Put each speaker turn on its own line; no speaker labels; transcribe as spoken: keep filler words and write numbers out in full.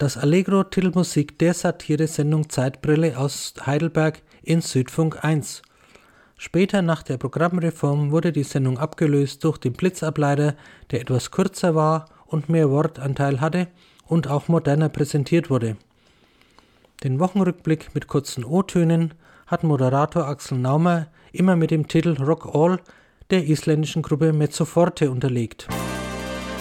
Das Allegro-Titelmusik der Satire-Sendung Zeitbrille aus Heidelberg in Südfunk eins. Später nach der Programmreform wurde die Sendung abgelöst durch den Blitzableiter, der etwas kürzer war und mehr Wortanteil hatte und auch moderner präsentiert wurde. Den Wochenrückblick mit kurzen O-Tönen hat Moderator Axel Naumer immer mit dem Titel Rock All der isländischen Gruppe Mezzoforte unterlegt.